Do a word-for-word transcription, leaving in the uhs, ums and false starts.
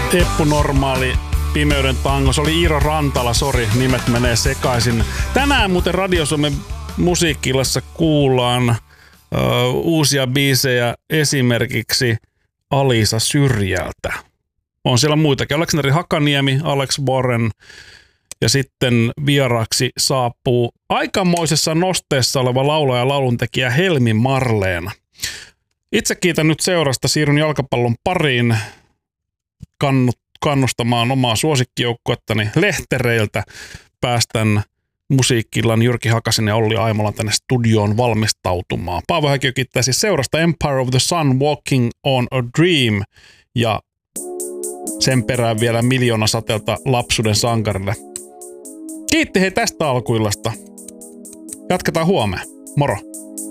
Eppu Normaali, Pimeyden tango. Se oli Iiro Rantala, sori, nimet menee sekaisin. Tänään muuten Radio Suomen musiikkilassa kuullaan uh, uusia biisejä, esimerkiksi Alisa Syrjältä. On siellä muitakin. Aleksanteri Hakaniemi, Alex Warren ja sitten vieraaksi saapuu aikamoisessa nosteessa oleva laulaja ja lauluntekijä Helmi Marleena. Itse kiitän nyt seurasta, siirryn jalkapallon pariin kannut, kannustamaan omaa suosikkijoukkuettani Lehtereiltä. Päästän musiikkillan Jyrki Hakasen ja Olli Aimolan tänne studioon valmistautumaan. Paavo Häkio kiittää siis seurasta Empire of the Sun, Walking on a Dream ja sen perään vielä Miljoona sateelta lapsuuden sankarille. Kiitti hei tästä alkuillasta. Jatketaan huomenna. Moro!